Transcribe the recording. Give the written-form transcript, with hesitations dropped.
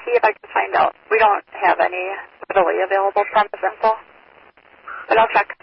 see if I can find out. We don't have any readily available premise info, but I'll check.